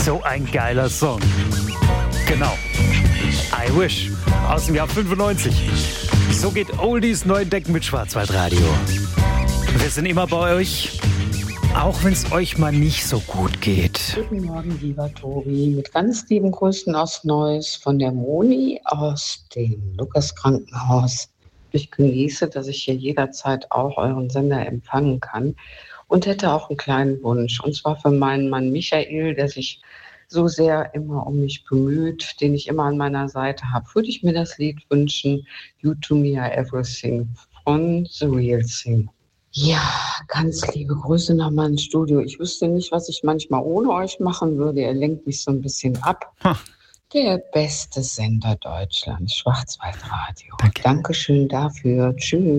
So ein geiler Song. Genau. I Wish aus dem Jahr 95. So geht Oldies neu entdecken mit Schwarzwaldradio. Wir sind immer bei euch, auch wenn es euch mal nicht so gut geht. Guten Morgen, lieber Tobi. Mit ganz lieben Grüßen aus Neuss von der Moni aus dem Lukas-Krankenhaus. Ich genieße, dass ich hier jederzeit auch euren Sender empfangen kann und hätte auch einen kleinen Wunsch. Und zwar für meinen Mann Michael, der sich so sehr immer um mich bemüht, den ich immer an meiner Seite habe. Würde ich mir das Lied wünschen, You to Me Are Everything von The Real Thing. Ja, ganz liebe Grüße nach meinem Studio. Ich wüsste nicht, was ich manchmal ohne euch machen würde. Ihr lenkt mich so ein bisschen ab. Der beste Sender Deutschlands, Schwarzwaldradio. Danke. Dankeschön dafür. Tschüss.